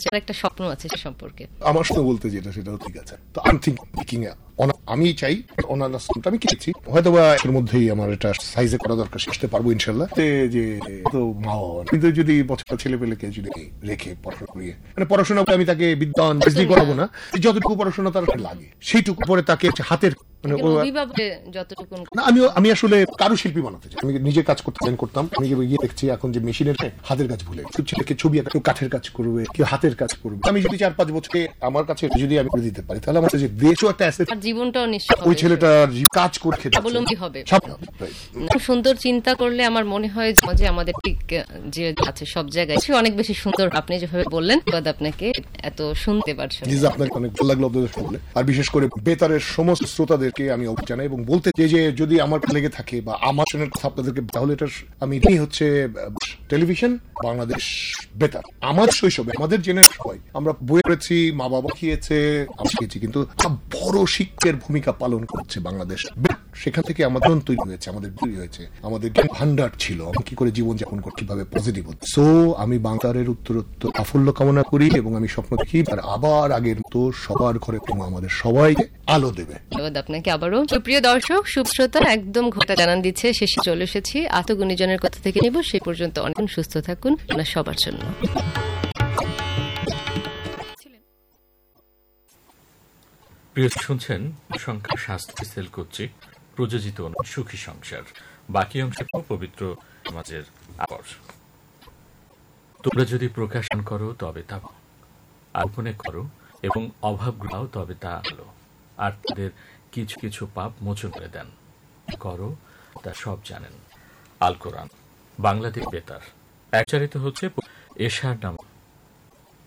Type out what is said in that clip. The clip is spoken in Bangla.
চাই, একটা স্বপ্ন আছে সে সম্পর্কে। আমার সাথে বলতে যেটা সেটাও ঠিক আছে। তো আই এম থিংকিং আমি চাই ওনার নামটা আমি কিনেছি, হয়তো বা এর মধ্যেই আমার এটা সাইজে করা দরকার, শিখতে পারবো ইনশাল্লাহ। যে তো মা কিন্তু যদি বছর ছেলে পেলেকে যদি রেখে পড়াশোনা করিয়ে, মানে পড়াশোনা আমি তাকে বিদ্যান করাবো না, যতটুকু পড়াশোনা তার লাগে সেইটুকু পরে তাকে হাতের মানে আমি আসলে কারুশিল্পী বানাতে চাই। আমি নিজে কাজ করতাম, আমি গিয়ে দেখছি এখন যে মেশিনের হাতের কাজ ভুলে ছেলেকে ছবি কেউ কাঠের কাজ করবে, কেউ হাতের কাজ করবে। আমি যদি 4-5 বছরে আমার কাছে যদি আমি করে দিতে পারি, তাহলে আমার যে দেশও একটা অ্যাসেট, জীবনটাও নিশ্চয় ওই ছেলেটার কাজ করে খেতে স্বাবলম্বী হবে। সুন্দর চিন্তা করলে আমার মনে হয় যে আমাদের ঠিক যে আছে সব জায়গায় সে অনেক বেশি সুন্দর। আপনি যেভাবে বললেন, আপনাকে এত শুনতে পারছেন, আপনাকে অনেক ভালো লাগলো আপনাদের বলে। আর বিশেষ করে বেতারের সমস্ত শ্রোতাদেরকে আমি জানাই এবং বলতে যে যদি আমার লেগে থাকে বা আমার কথা আপনাদেরকে, তাহলে এটা আমি হচ্ছে টেলিভিশন বাংলাদেশ বেতার। আমার শৈশবে আমাদের জেনে সবাই আমরা বই পড়েছি, মা বাবা খেয়েছে, শিখেছি, কিন্তু বড় শিক্ষকের ভূমিকা পালন করছে বাংলাদেশ। সেখান থেকে আমাদের তৈরি হয়েছে, আমাদের তৈরি হয়েছে, আমাদের জ্ঞান ভান্ডার ছিল কি করে জীবন যাপন করি, কিভাবে পজিটিভ হতো। সো আমি বাংলার উত্তরোত্তর সাফল্য কামনা করি এবং আমি স্বপ্ন দেখি আর আবার আগের মতো সবার ঘরে আমাদের সবাইকে আলো দেবে। ধন্যবাদ আপনাকে আবারও। সুপ্রিয় দর্শক, সুশ্রোতা, একদম ঘটা জানান দিচ্ছে শেষে চলে এসেছি। আত্মগুণীজনের কথা থেকে নেব, সেই পর্যন্ত অনেক সুস্থ থাকুন আপনার সবার জন্য। প্রিয় শুনছেন সংখ্যা স্বাস্থ্য সেল কর্তৃক প্রযোজিত সুখী সংসার, বাকি অংশে পবিত্র সমাজের আবর। তোমরা যদি প্রকাশন করো তবে তা গোপনে করো এবং অভাব গ্রাও তবে তা আলো, আর তাদের কিছু কিছু পাপ মোচন করে দেন। করো তা সব জানেন। আল কোরআন বাংলাদেশ বেতার। একচারিত হচ্ছে এশার নাম